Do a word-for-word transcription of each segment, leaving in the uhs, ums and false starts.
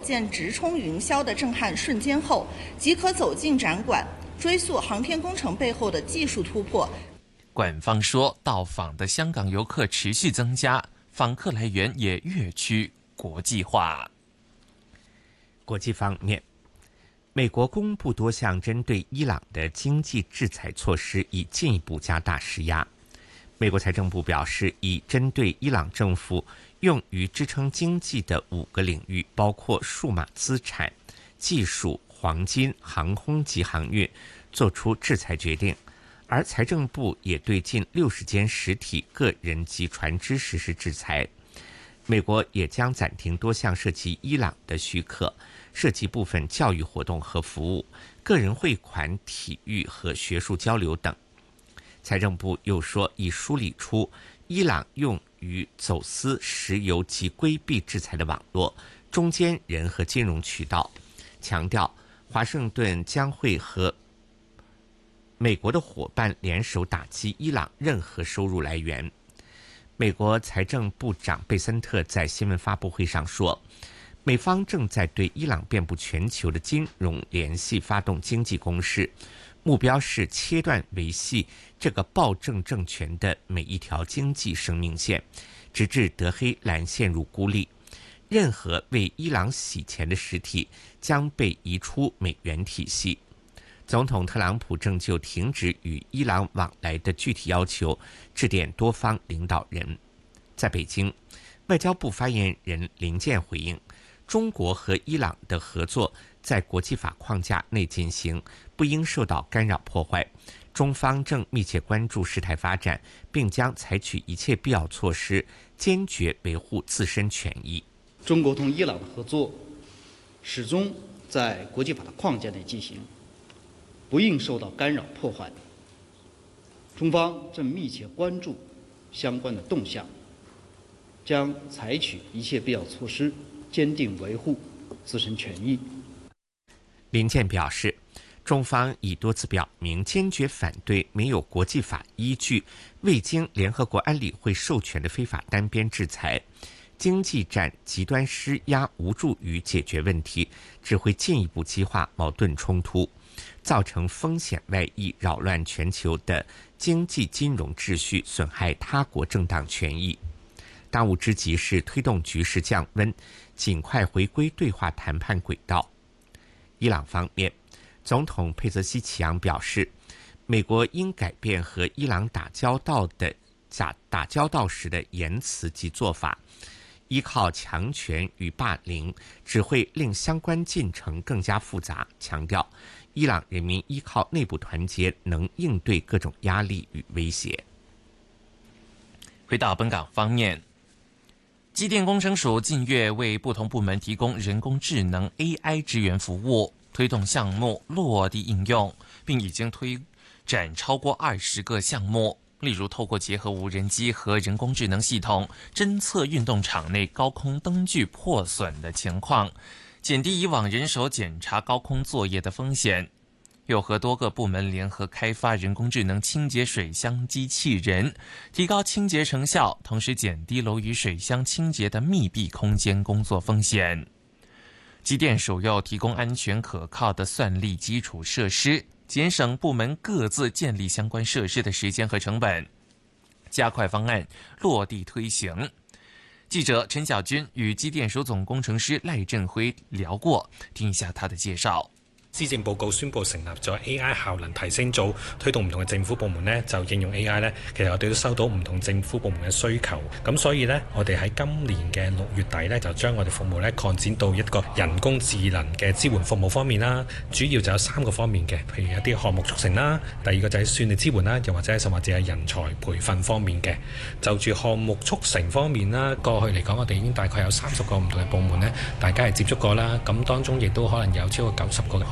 箭直冲云霄的震撼瞬间后，即可走进展馆，追溯航天工程背后的技术突破。 馆方说，到访的香港游客持续增加，访客来源也越趋国际化。 国际方面，美国公布多项针对伊朗的经济制裁措施，以进一步加大施压。美国财政部表示，已针对伊朗政府用于支撑经济的五个领域，包括数码资产、技术、黄金、航空及航运，做出制裁决定。而财政部也对近六十间实体、个人及船只实施制裁。美国也将暂停多项涉及伊朗的许可，涉及部分教育活动和服务、个人汇款、体育和学术交流等。财政部又说，已梳理出伊朗用于走私石油及规避制裁的网络、中间人和金融渠道，强调华盛顿将会和美国的伙伴联手打击伊朗任何收入来源。美国财政部长贝森特在新闻发布会上说，美方正在对伊朗遍布全球的金融联系发动经济攻势，目标是切断维系这个暴政政权的每一条经济生命线，直至德黑兰陷入孤立。任何为伊朗洗钱的实体将被移出美元体系。总统特朗普正就停止与伊朗往来的具体要求致电多方领导人。在北京，外交部发言人林健回应，中国和伊朗的合作在国际法框架内进行，不应受到干扰破坏。中方正密切关注事态发展，并将采取一切必要措施，坚决维护自身权益。 中国同伊朗的合作始终在国际法的框架内进行，不应受到干扰破坏。中方正密切关注相关的动向，将采取一切必要措施，坚定维护自身权益。 林健表示，中方已多次表明坚决反对没有国际法依据、未经联合国安理会授权的非法单边制裁。经济战极端施压无助于解决问题，只会进一步激化矛盾冲突，造成风险外溢，扰乱全球的经济金融秩序，损害他国正当权益。当务之急是推动局势降温，尽快回归对话谈判轨道。伊朗方面，总统佩泽西奇扬表示，美国应改变和伊朗打交道的打打交道时的言辞及做法。依靠强权与霸凌只会令相关进程更加复杂，强调伊朗人民依靠内部团结能应对各种压力与威胁。 回到本港方面，机电工程署近月为不同部门提供人工智能 A I 支援服务，推动项目落地应用，并已经推展超过二十个项目。例如透过结合无人机和人工智能系统，侦测运动场内高空灯具破损的情况，减低以往人手检查高空作业的风险；又和多个部门联合开发人工智能清洁水箱机器人，提高清洁成效，同时减低楼宇水箱清洁的密闭空间工作风险。机电署又提供安全可靠的算力基础设施，节省部门各自建立相关设施的时间和成本，加快方案落地推行。记者陈小军与机电署总工程师赖振辉聊过，听一下他的介绍。 施政報告宣布成立咗 A I 效能提升組，推動唔同嘅政府部門呢就應用 A I 呢，其實我哋都收到唔同政府部門嘅需求，咁所以呢，我哋喺今年嘅六月底呢，就將我哋服務呢擴展到一個人工智能嘅支援服務方面啦。主要就有三個方面嘅，譬如一啲項目促成啦，第二個就係算力支援啦，又或者甚或者係人才培訓方面嘅。就住項目促成方面啦，過去嚟講我哋已經大概有三十個唔同嘅部門呢，大家係接觸過啦，咁當中亦都可能有超過九十個項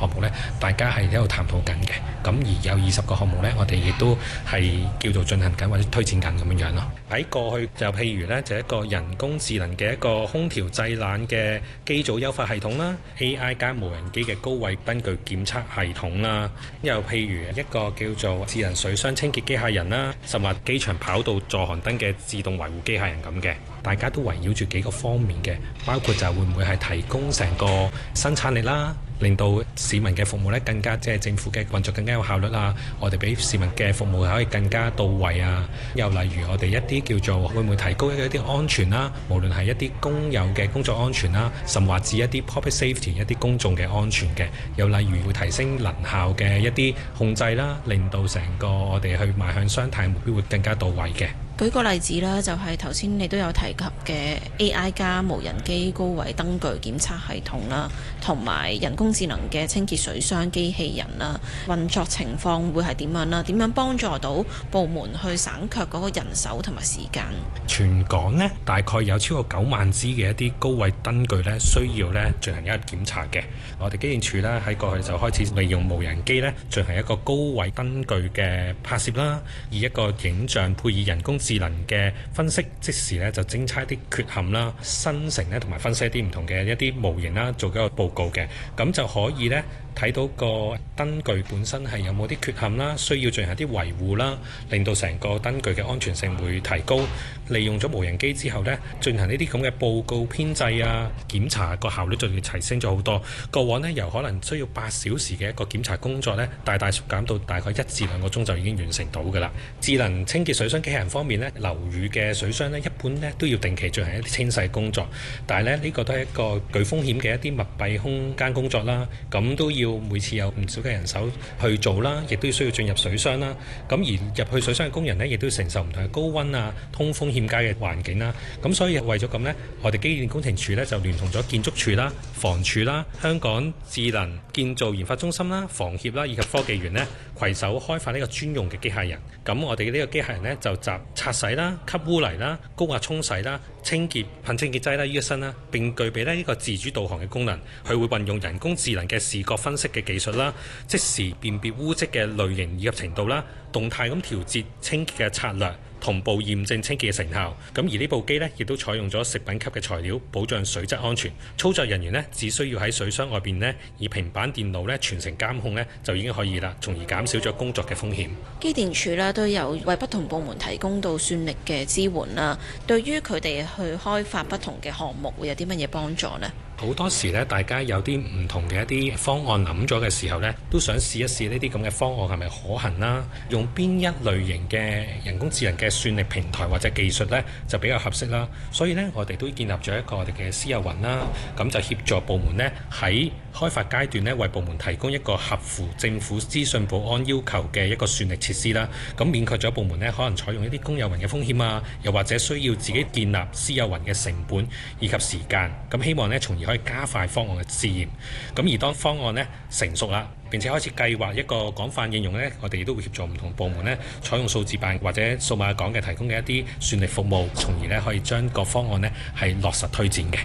項目呢，大家係喺度探討緊嘅。咁而有二十個項目呢，我哋亦都係叫做進行緊或者推薦緊咁樣樣咯。喺過去就譬如呢，就一個人工智能嘅一個空調製冷嘅機組優化系統啦 ，A I 加無人機嘅高位燈具檢測系統啦，又譬如一個叫做智能水箱清潔機械人啦，甚或機場跑道助航燈嘅自動維護機械人咁嘅，大家都圍繞住幾個方面嘅，包括就會唔會係提供成個生產力啦，令到市民嘅服務咧更加即係政府嘅運作更加有效率啊，我哋俾市民嘅服務可以更加到位啊。又例如我哋一啲叫做會唔會提高一啲安全啦，無論係一啲公有嘅工作安全啦，甚或至一啲 public safety 一啲公眾嘅安全嘅，又例如會提升能效嘅一啲控制啦，令到成個我哋去邁向雙碳目標會更加到位嘅。 舉個例子啦，就係頭先你都有提及嘅 A I 加無人機高位燈具檢測系統啦，同埋人工智能嘅清潔水箱機器人啦，運作情況會係點樣啦？點樣幫助到部門去省卻嗰個人手同埋時間？ 全港呢，大概有超過九萬支嘅一啲高位燈具呢，需要呢進行一個檢查嘅。我哋機電署呢，喺過去就開始利用無人機呢進行一個高位燈具嘅拍攝啦，以一個影像配以人工智能嘅分析，即時咧就偵測一啲缺陷啦，生成咧同埋分析一啲唔同嘅一啲模型啦，做一個報告嘅，咁就可以咧睇到個燈具本身係有冇啲缺陷啦，需要進行一啲維護啦，令到成個燈具嘅安全性會提高。利用咗無人機之後呢，進行呢啲咁嘅報告編製啊、檢查個效率就要提升咗好多。過往呢，由可能需要八小時嘅一個檢查工作呢，大大縮減到大概一至兩個鐘就已經完成到㗎啦。智能清潔水箱機器人方面呢，樓宇嘅水箱呢，一般呢都要定期進行一啲清洗工作，但係呢，呢個都係一個具風險嘅一啲密閉空間工作啦，咁都要每次有唔少嘅人手去做啦，亦都需要進入水箱啦。咁而入去水箱嘅工人呢，亦都承受唔同嘅高溫啊、通風欠佳嘅環境啦。咁所以為咗咁呢，我哋機電工程署呢，就聯同咗建築署啦、房署啦、香港智能建造研發中心啦、房協啦以及科技園呢，攜手開發呢個專用嘅機械人。咁我哋呢個機械人呢，就集拆洗啦、吸污泥啦、高壓沖洗啦、清潔噴清潔劑啦於一身啦，並具備呢個自主導航嘅功能。佢會運用人工智能嘅視覺分析嘅技術啦，即時辨別污漬嘅類型以及程度啦，動態咁調節清潔嘅策略，同步驗證清潔嘅成效。咁而呢部機呢，亦都採用咗食品級嘅材料，保障水質安全。操作人員呢，只需要喺水箱外邊呢，以平板電腦呢全程監控呢，就已經可以啦，從而減少咗工作嘅風險。 機電署呢都有為不同部門提供到算力嘅支援啦。對於佢哋去開發不同嘅項目，會有啲乜嘢幫助呢？ 好多時咧，大家有啲唔同嘅一啲方案諗咗嘅時候呢，都想試一試呢啲咁嘅方案係咪可行啦？用邊一類型嘅人工智能嘅算力平台或者技術呢，就比較合適啦。所以呢，我哋都建立咗一個我哋嘅私有雲啦，咁就協助部門呢喺開發階段呢，為部門提供一個合乎政府資訊保安要求嘅一個算力設施啦。咁免卻咗部門呢可能採用一啲公有雲嘅風險啊，又或者需要自己建立私有雲嘅成本以及時間。咁希望呢，從而可以加快方案嘅試驗。咁而當方案呢成熟啦，並且開始計劃一個廣泛應用呢，我哋亦都會協助唔同部門呢採用數字辦或者數碼港嘅提供嘅一啲算力服務，從而呢可以將個方案呢係落實推薦嘅。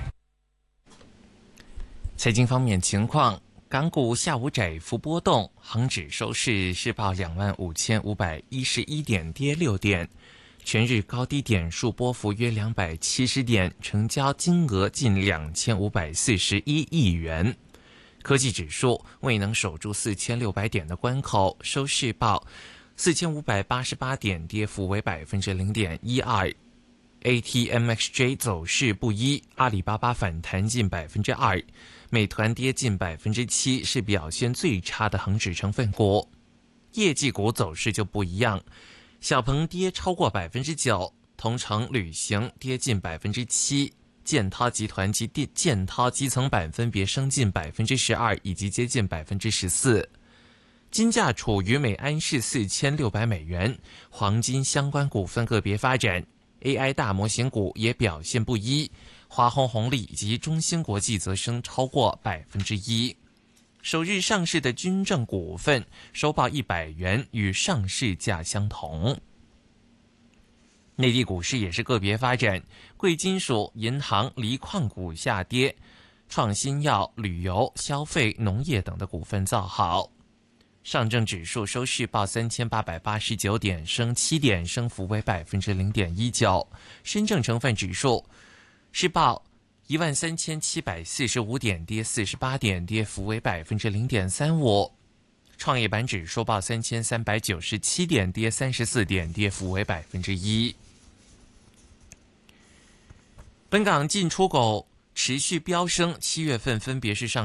財經方面情況，港股下午窄幅波動，恒指收市是報兩萬五千五百一十一點，跌六點。全日高低點數波幅約兩百七十點，成交金額近兩千五百四十一億元。科技指數未能守住四千六百點的關口，收市報四千五百八十八點，跌幅為百分之零點一二。A T M X J 走勢不一，阿里巴巴反彈近百分之二，美團跌近百分之七，是表現最差的恒指成分股。業績股走勢就不一樣。小鵬跌超過百分之九，同程旅行跌近百分之七，建滔集團及建滔基層板分別升近百分之十二以及接近百分之十四。金價處於每安士四千六百美元，黃金相關股份個別發展 ，A I 大模型股也表現不一，華虹紅利以及中芯國際則升超過百分之一。首日上市的軍政股份收報一百元，與上市價相同。內地股市也是個別發展，貴金屬、銀行、鋰礦股下跌， 创新药、旅游、消费、农业等的股份造好。上证指数收市报三千八百八十九点，升七点，升幅为百分之零点一九。深证成分指数是报一万三千七百四十五点，跌四十八点，跌幅为百分之零点三五。创业板指数报三千三百九十七点，跌三十四点，跌幅为百分之一。本港进出口持续飙升，七月份分别是上